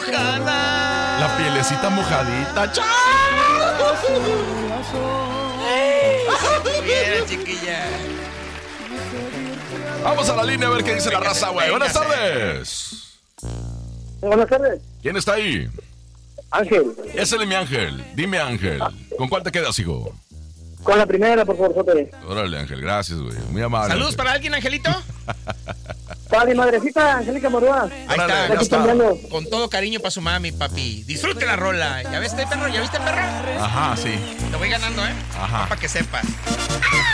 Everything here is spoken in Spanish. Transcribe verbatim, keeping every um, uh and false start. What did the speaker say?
mojada. La pielecita mojadita. ¡Chao! Bien, chiquilla. Vamos a la línea a ver qué dice la raza, güey. Buenas tardes. Buenas tardes. ¿Quién está ahí? Ángel. Ese es mi Ángel. Dime, Ángel. ¿Con cuál te quedas, hijo? Con la primera, por favor, Sote. Órale, Ángel. Gracias, güey. Muy amable. Saludos para alguien, Angelito. Para mi madrecita, Angélica Morúa. Ahí Órale, está. ya está. Con todo cariño para su mami, papi. Disfrute la rola. ¿Ya viste, perro? ¿Ya viste, perro? Ajá, sí. Te voy ganando, ¿eh? Ajá. Para que sepas.